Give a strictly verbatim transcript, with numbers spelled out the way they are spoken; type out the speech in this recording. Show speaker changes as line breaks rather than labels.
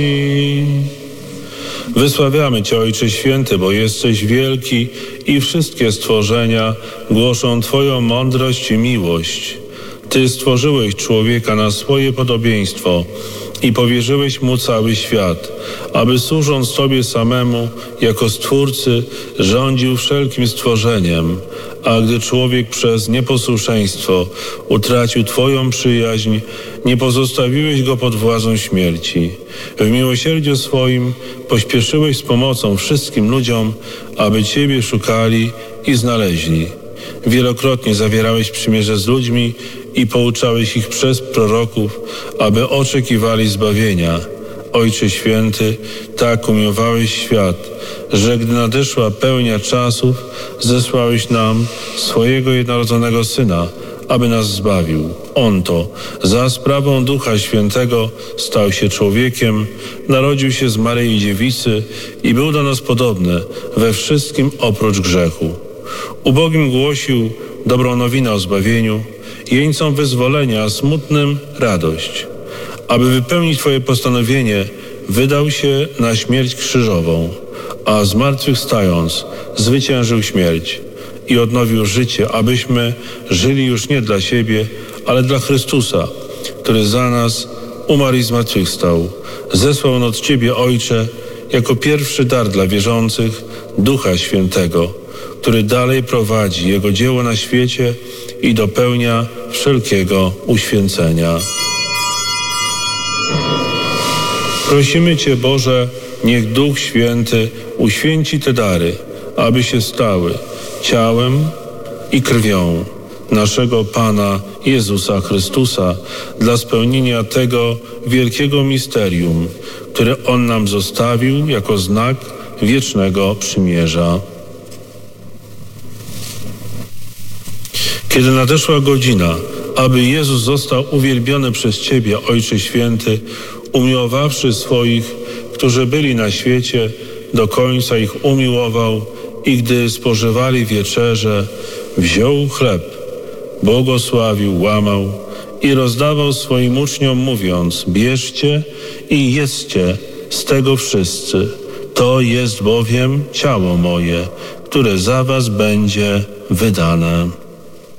Wysławiamy Cię, Ojcze Święty, bo jesteś wielki i wszystkie stworzenia głoszą Twoją mądrość i miłość. Ty stworzyłeś człowieka na swoje podobieństwo i powierzyłeś mu cały świat, aby służąc Tobie samemu jako Stwórcy rządził wszelkim stworzeniem. A gdy człowiek przez nieposłuszeństwo utracił Twoją przyjaźń, nie pozostawiłeś go pod władzą śmierci. W miłosierdziu swoim pośpieszyłeś z pomocą wszystkim ludziom, aby Ciebie szukali i znaleźli. Wielokrotnie zawierałeś przymierze z ludźmi i pouczałeś ich przez proroków, aby oczekiwali zbawienia. Ojcze Święty, tak umiłowałeś świat, że gdy nadeszła pełnia czasów, zesłałeś nam swojego jednorodzonego Syna, aby nas zbawił. On to, za sprawą Ducha Świętego, stał się człowiekiem, narodził się z Maryi Dziewicy i był do nas podobny we wszystkim oprócz grzechu. Ubogim głosił dobrą nowinę o zbawieniu, jeńcom wyzwolenia, a smutnym radość. Aby wypełnić Twoje postanowienie, wydał się na śmierć krzyżową, a zmartwychwstając zwyciężył śmierć i odnowił życie, abyśmy żyli już nie dla siebie, ale dla Chrystusa, który za nas umarł i zmartwychwstał. Zesłał on od Ciebie, Ojcze, jako pierwszy dar dla wierzących Ducha Świętego, który dalej prowadzi Jego dzieło na świecie i dopełnia wszelkiego uświęcenia. Prosimy Cię, Boże, niech Duch Święty uświęci te dary, aby się stały ciałem i krwią naszego Pana Jezusa Chrystusa dla spełnienia tego wielkiego misterium, które On nam zostawił jako znak wiecznego przymierza. Kiedy nadeszła godzina, aby Jezus został uwielbiony przez Ciebie, Ojcze Święty, umiłowawszy swoich, którzy byli na świecie, do końca ich umiłował i gdy spożywali wieczerzę, wziął chleb, błogosławił, łamał i rozdawał swoim uczniom, mówiąc: bierzcie i jedzcie z tego wszyscy. To jest bowiem ciało moje, które za was będzie wydane.